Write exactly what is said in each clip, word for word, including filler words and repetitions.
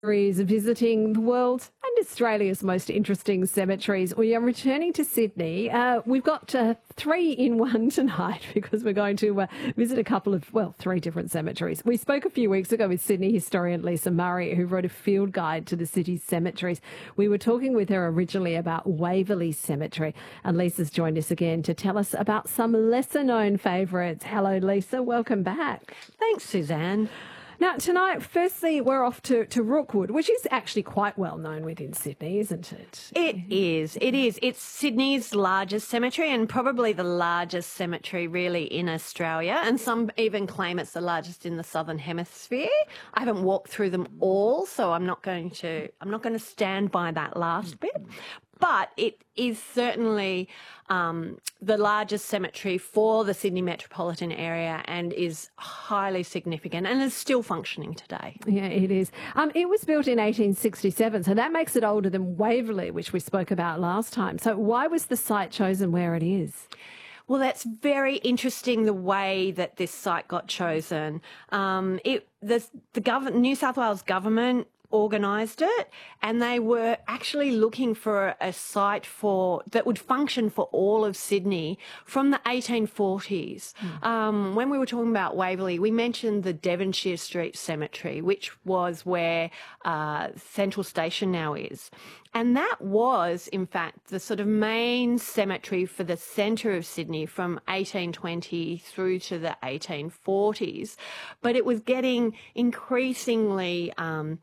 Is visiting the world and Australia's most interesting cemeteries. We are returning to Sydney. Uh, we've got uh, three in one tonight because we're going to uh, visit a couple of, well, three different cemeteries. We spoke a few weeks ago with Sydney historian Lisa Murray, who wrote a field guide to the city's cemeteries. We were talking with her originally about Waverley Cemetery, and Lisa's joined us again to tell us about some lesser-known favourites. Hello, Lisa. Welcome back. Thanks, Suzanne. Now, tonight, firstly, we're off to, to Rookwood, which is actually quite well known within Sydney, isn't it? It is. It is. It's Sydney's largest cemetery and probably the largest cemetery really in Australia. And some even claim it's the largest in the Southern Hemisphere. I haven't walked through them all, so I'm not going to, I'm not going to stand by that last bit. But it is certainly um, the largest cemetery for the Sydney metropolitan area and is highly significant and is still functioning today. Yeah, it is. Um, it was built in eighteen sixty-seven, so that makes it older than Waverley, which we spoke about last time. So why was the site chosen where it is? Well, that's very interesting, the way that this site got chosen. Um, it, the the gov- New South Wales government organised it, and they were actually looking for a site for that would function for all of Sydney from the eighteen forties. Mm. Um, when we were talking about Waverley, we mentioned the Devonshire Street Cemetery, which was where uh, Central Station now is. And that was, in fact, the sort of main cemetery for the centre of Sydney from eighteen twenty through to the eighteen forties. But it was getting increasingly um,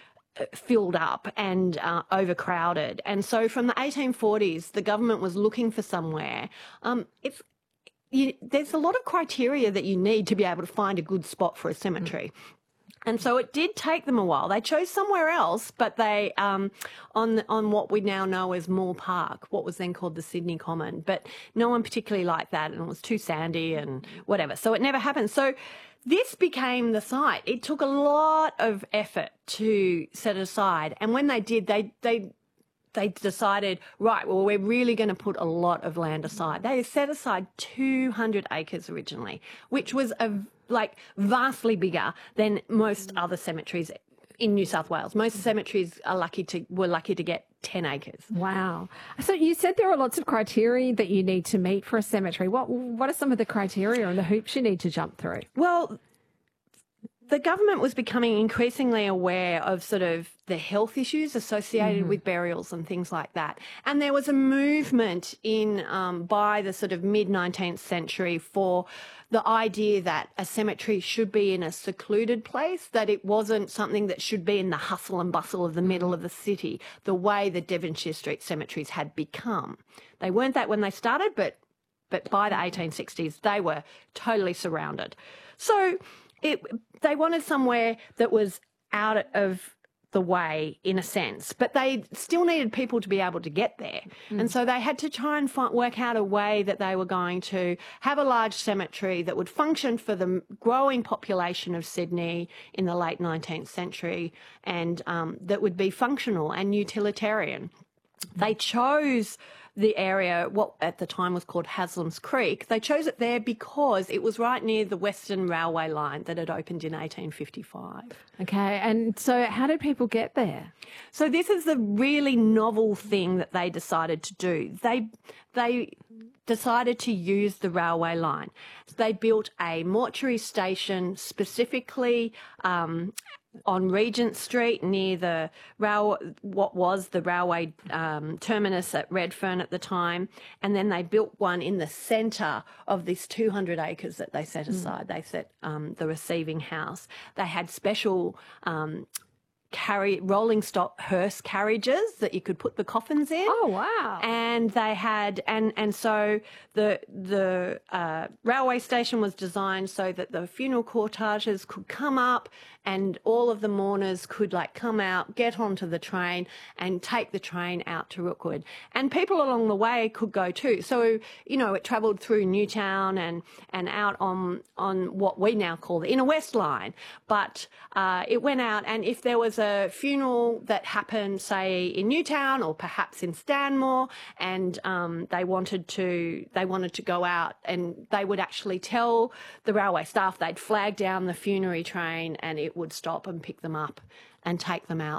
filled up and uh, overcrowded. And so from the eighteen forties, the government was looking for somewhere. Um, it's, you, there's a lot of criteria that you need to be able to find a good spot for a cemetery. Mm. And so it did take them a while. They chose somewhere else, but they, um, on on what we now know as Moore Park, what was then called the Sydney Common, but no one particularly liked that, and it was too sandy and whatever. So it never happened. So this became the site. It took a lot of effort to set it aside, and when they did, they they they decided, right, well, we're really going to put a lot of land aside. They set aside two hundred acres originally, which was a like vastly bigger than most other cemeteries in New South Wales. Most cemeteries are lucky to were lucky to get ten acres. Wow. So you said there are lots of criteria that you need to meet for a cemetery. What what are some of the criteria and the hoops you need to jump through? Well, the government was becoming increasingly aware of sort of the health issues associated mm-hmm. with burials and things like that. And there was a movement in um, by the sort of mid-nineteenth century for the idea that a cemetery should be in a secluded place, that it wasn't something that should be in the hustle and bustle of the middle of the city, the way the Devonshire Street cemeteries had become. They weren't that when they started, but but by the eighteen sixties, they were totally surrounded. So It, they wanted somewhere that was out of the way in a sense, but they still needed people to be able to get there. Mm. And so they had to try and find, work out a way that they were going to have a large cemetery that would function for the growing population of Sydney in the late nineteenth century and um, that would be functional and utilitarian. They chose the area, what at the time was called Haslam's Creek. They chose it there because it was right near the Western Railway line that had opened in eighteen fifty-five. Okay, and so how did people get there? So this is the really novel thing that they decided to do. They they decided to use the railway line. So they built a mortuary station specifically um, on Regent Street near the rail, what was the railway um, terminus at Redfern at the time, and then they built one in the centre of this two hundred acres that they set aside. Mm. They set um, the receiving house. They had special um, carry rolling stock hearse carriages that you could put the coffins in. Oh wow! And they had and and so the the uh, railway station was designed so that the funeral cortèges could come up and all of the mourners could like come out, get onto the train and take the train out to Rookwood. And people along the way could go too. So, you know, it travelled through Newtown and, and out on on what we now call the Inner West Line. But uh, it went out, and if there was a funeral that happened, say, in Newtown or perhaps in Stanmore, and um, they wanted to they wanted to go out, and they would actually tell the railway staff, they'd flag down the funerary train and it would stop and pick them up and take them out